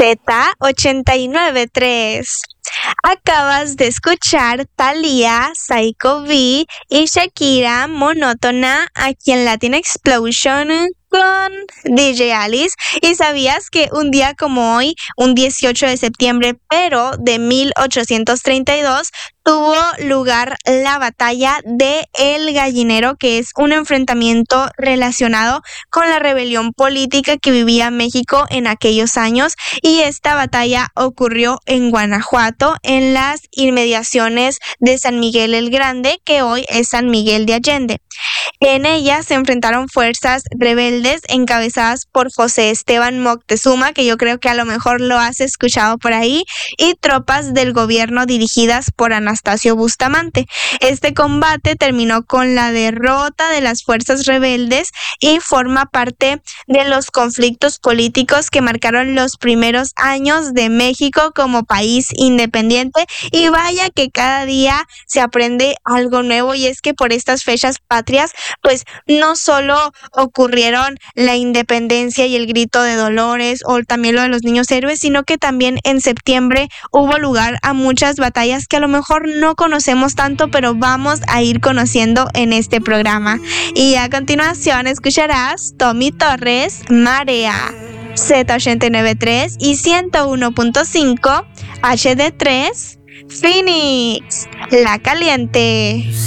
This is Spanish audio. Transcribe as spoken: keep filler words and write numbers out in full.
Z ochenta y nueve punto tres. Acabas de escuchar Thalía, Psycho V y Shakira, Monótona, aquí en Latin Explosion con D J Alice. ¿Y sabías que un día como hoy, un dieciocho de septiembre, pero de mil ochocientos treinta y dos, tuvo lugar la batalla de El Gallinero, que es un enfrentamiento relacionado con la rebelión política que vivía México en aquellos años? Y esta batalla ocurrió en Guanajuato, en las inmediaciones de San Miguel el Grande, que hoy es San Miguel de Allende. En ella se enfrentaron fuerzas rebeldes encabezadas por José Esteban Moctezuma, que yo creo que a lo mejor lo has escuchado por ahí, y tropas del gobierno dirigidas por Anastasio Bustamante. Este combate terminó con la derrota de las fuerzas rebeldes y forma parte de los conflictos políticos que marcaron los primeros años de México como país independiente. Y vaya que cada día se aprende algo nuevo, y es que por estas fechas patrias pues no solo ocurrieron la independencia y el grito de Dolores o también lo de los niños héroes, sino que también en septiembre hubo lugar a muchas batallas que a lo mejor no conocemos tanto, pero vamos a ir conociendo en este programa. Y a continuación escucharás Tommy Torres, Marea, Z ochenta y nueve punto tres y ciento uno punto cinco H D tres, Phoenix, La Caliente.